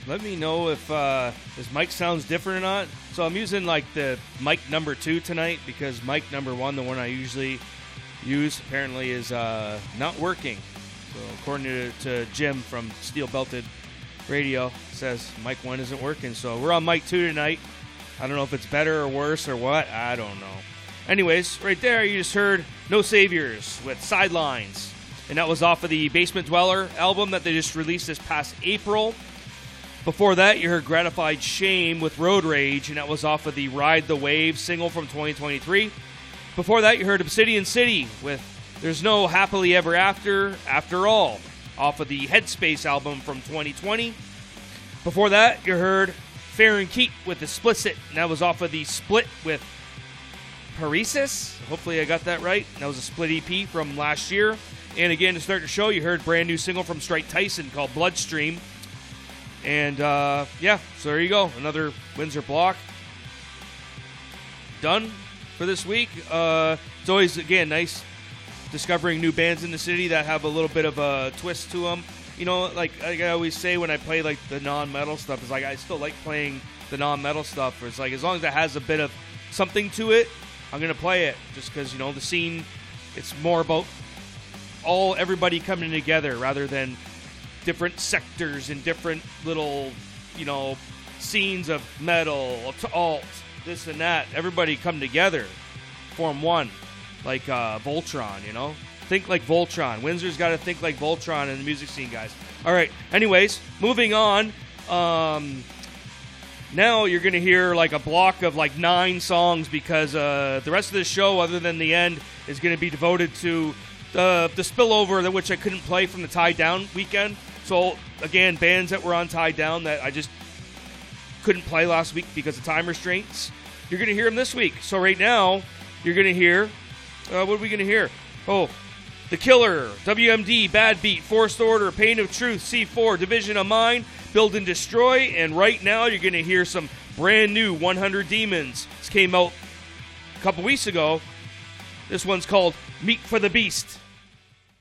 let me know if this mic sounds different or not. So I'm using like the mic number 2 tonight because mic number 1, the one I usually use, apparently is not working. So according to Jim from Steel Belted Radio, says mic 1 isn't working. So we're on mic 2 tonight. I don't know if it's better or worse or what. I don't know. Anyways, right there you just heard No Saviors with Sidelines. And that was off of the Basement Dweller album that they just released this past April. Before that, you heard Gratified Shame with Road Rage, and that was off of the Ride the Wave single from 2023. Before that, you heard Obsidian City with There's No Happily Ever After All, off of the Headspace album from 2020. Before that, you heard Fahrenheit with Explicit, and that was off of the Split with Paresis. Hopefully I got that right. That was a Split EP from last year. And again, to start the show, you heard a brand new single from Strike Tyson called Bloodstream. And, yeah, so there you go. Another Windsor block done for this week. It's always, again, nice discovering new bands in the city that have a little bit of a twist to them. You know, like I always say when I play, like, the non-metal stuff, it's like I still like playing the non-metal stuff. It's like as long as it has a bit of something to it, I'm going to play it. Just because, you know, the scene, it's more about everybody coming together rather than different sectors and different little, you know, scenes of metal, alt, this and that. Everybody come together, form one, like Voltron, you know? Think like Voltron. Windsor's got to think like Voltron in the music scene, guys. All right, anyways, moving on. Now you're going to hear like a block of like 9 songs because the rest of the show, other than the end, is going to be devoted to the spillover, which I couldn't play from the Tie Down weekend. So, again, bands that were on Tie Down that I just couldn't play last week because of time restraints, you're going to hear them this week. So right now, you're going to hear, what are we going to hear? Oh, The Killer, WMD, Bad Beat, Forced Order, Pain of Truth, C4, Division of Mind, Build and Destroy, and right now you're going to hear some brand new 100 Demons. This came out a couple weeks ago. This one's called Meat for the Beast.